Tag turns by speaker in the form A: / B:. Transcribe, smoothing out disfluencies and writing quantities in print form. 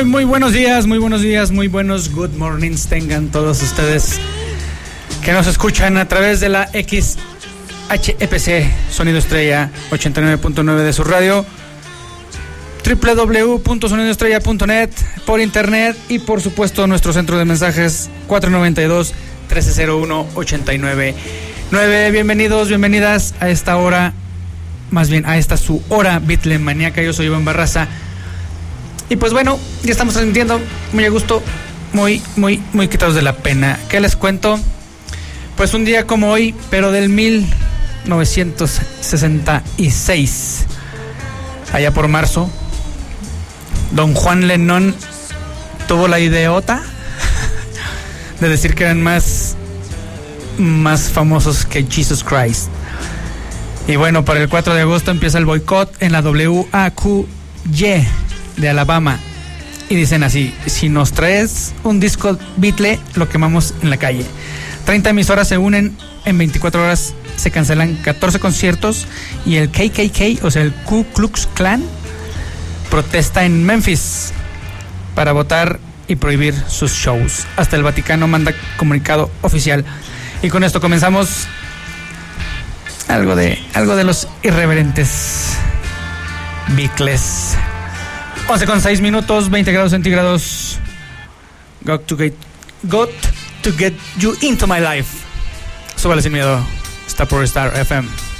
A: Muy buenos días, muy buenos good mornings tengan todos ustedes que nos escuchan a través de la XHEPC Sonido Estrella 89.9 de su radio, www.sonidoestrella.net, por internet y por supuesto nuestro centro de mensajes 492-1301-899. Bienvenidos, bienvenidas a esta hora, más bien a esta su hora Beatlemaníaca. Yo soy Iván Barraza. Y pues bueno, ya estamos transmitiendo muy a gusto, muy quitados de la pena. ¿Qué les cuento? Pues un día como hoy, pero del 1966, allá por marzo, don Juan Lennon tuvo la ideota de decir que eran más famosos que Jesus Christ. Y bueno, para el 4 de agosto empieza el boicot en la WAQY de Alabama, y dicen así: si nos traes un disco Beatle, lo quemamos en la calle. 30 emisoras se unen, en 24 horas se cancelan 14 conciertos, y el KKK, o sea el Ku Klux Klan, protesta en Memphis para votar y prohibir sus shows. Hasta el Vaticano manda comunicado oficial. Y con esto comenzamos algo de los irreverentes Beatles. 11:06, 20 grados centígrados. Got to get you into my life. Súbale sin miedo. Está por Star FM.